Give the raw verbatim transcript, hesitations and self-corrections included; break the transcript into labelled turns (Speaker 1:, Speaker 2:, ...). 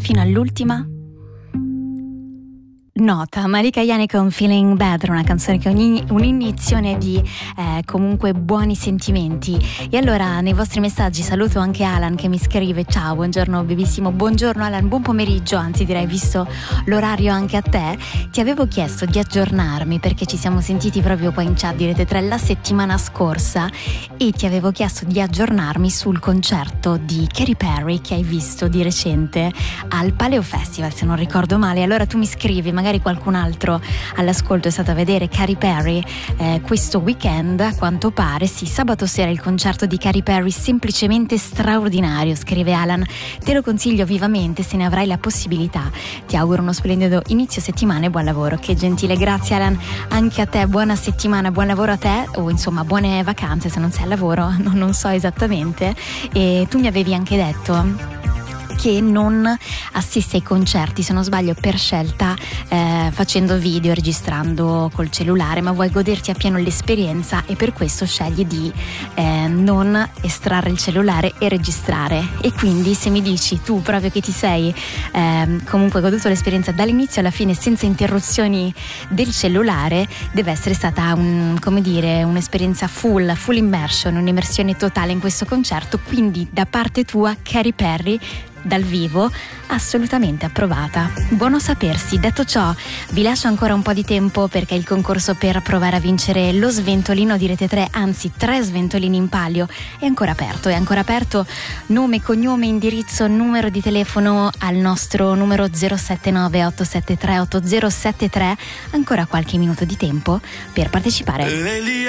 Speaker 1: fino all'ultima nota. Malika Ayane con Feeling Better, una canzone che ogni un'iniezione di eh, comunque buoni sentimenti. E allora nei vostri messaggi saluto anche Alan che mi scrive: ciao, buongiorno bellissimo, buongiorno Alan, buon pomeriggio, anzi direi visto l'orario anche a te. Ti avevo chiesto di aggiornarmi perché ci siamo sentiti proprio qua in chat di Rete tre la settimana scorsa e ti avevo chiesto di aggiornarmi sul concerto di Katy Perry che hai visto di recente al Paleo Festival, se non ricordo male. Allora tu mi scrivi, magari qualcun altro all'ascolto è stato a vedere Katy Perry eh, questo weekend, a quanto pare. Sì, sabato sera il concerto di Katy Perry, semplicemente straordinario, scrive Alan, te lo consiglio vivamente se ne avrai la possibilità. Ti auguro uno splendido inizio settimana e buon lavoro. Che gentile, grazie Alan, anche a te, buona settimana, buon lavoro a te, o insomma buone vacanze se non sei al lavoro, non, non so esattamente. E tu mi avevi anche detto che non assisti ai concerti, se non sbaglio per scelta, eh, facendo video, registrando col cellulare, ma vuoi goderti appieno l'esperienza e per questo scegli di eh, non estrarre il cellulare e registrare. E quindi se mi dici tu proprio che ti sei eh, comunque goduto l'esperienza dall'inizio alla fine senza interruzioni del cellulare, deve essere stata un, come dire, un'esperienza full, full immersion, un'immersione totale in questo concerto. Quindi da parte tua Katy Perry dal vivo assolutamente approvata. Buono sapersi. Detto ciò, vi lascio ancora un po' di tempo perché il concorso per provare a vincere lo sventolino di Rete tre, anzi tre sventolini in palio, è ancora aperto. È ancora aperto. Nome, cognome, indirizzo, numero di telefono al nostro numero zero sette nove otto sette tre otto zero sette tre. Ancora qualche minuto di tempo per partecipare.